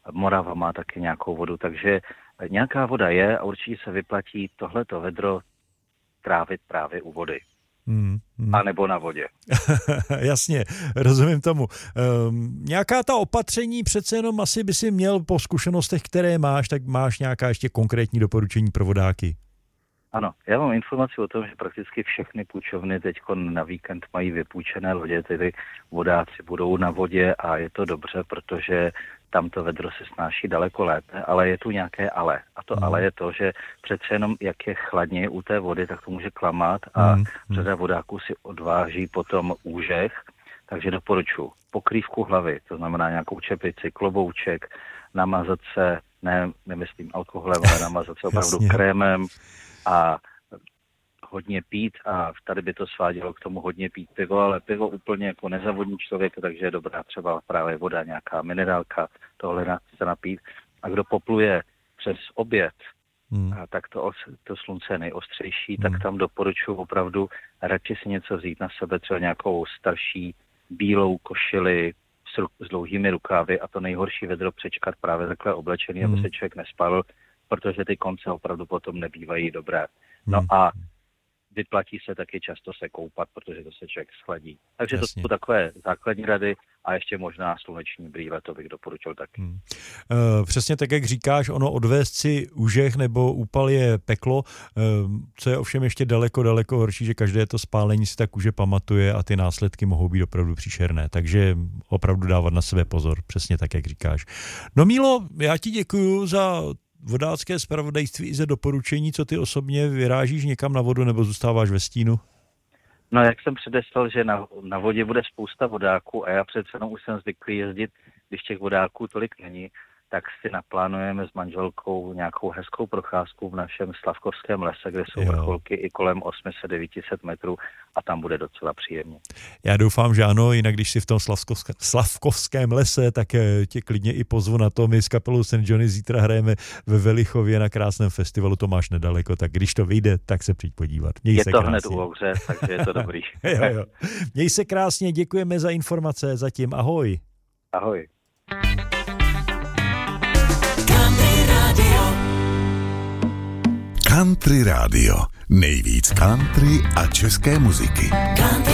Morava má taky nějakou vodu, takže nějaká voda je a určitě se vyplatí tohleto vedro trávit právě u vody. A nebo na vodě. Jasně, rozumím tomu. Nějaká ta opatření přece jenom asi by si měl po zkušenostech, které máš, tak máš nějaká ještě konkrétní doporučení pro vodáky? Ano, já mám informaci o tom, že prakticky všechny půjčovny teď na víkend mají vypůjčené lodě, tedy vodáci budou na vodě a je to dobře, protože tam to vedro se snáší daleko lépe, ale je tu nějaké ale. A to ale je to, že přece jenom jak je chladně u té vody, tak to může klamat a řada vodáků si odváží potom úžeh, takže doporučuji pokrývku hlavy, to znamená nějakou čepici, klobouček, namazat se, nemyslím alkoholem, ale namazat se opravdu krémem a hodně pít a tady by to svádělo k tomu hodně pít pivo, ale pivo úplně jako nezavodní člověk, takže je dobrá třeba právě voda, nějaká minerálka, tohle se napít. A kdo popluje přes oběd, tak to slunce je nejostřejší, tak tam doporučuji opravdu radši si něco vzít na sebe, třeba nějakou starší bílou košili s dlouhými rukávy a to nejhorší vedro přečkat právě takhle oblečený, aby se člověk nespalil, protože ty konce opravdu potom nebývají dobré. No a vyplatí se taky často se koupat, protože to se člověk schladí. Takže to jsou takové základní rady a ještě možná sluneční brýle, to bych doporučil taky. Přesně tak, jak říkáš, ono odvést si úžeh nebo úpal je peklo, co je ovšem ještě daleko horší, že každé to spálení si ta kůže pamatuje a ty následky mohou být opravdu příšerné, takže opravdu dávat na sebe pozor, přesně tak, jak říkáš. No Mílo, já ti děkuju za vodácké zpravodajství i za doporučení, co ty osobně vyrážíš někam na vodu nebo zůstáváš ve stínu? No, jak jsem předeslal, že na vodě bude spousta vodáků a já přece jenom už jsem zvyklý jezdit, když těch vodáků tolik není, tak si naplánujeme s manželkou nějakou hezkou procházku v našem Slavkovském lese, kde jsou vrcholky i kolem 800-900 metrů a tam bude docela příjemně. Já doufám, že ano, jinak když si v tom Slavkovském lese, tak tě klidně i pozvu na to. My s kapelou St. Johnny zítra hrajeme ve Velichově na krásném festivalu, to máš nedaleko, tak když to vyjde, tak se přijď podívat. Měj se krásně. Hned u Ohře, takže je to dobrý. jo. Měj se krásně, děkujeme za informace, zatím ahoj. Ahoj. Country Radio. Nejvíc country a české muziky. Country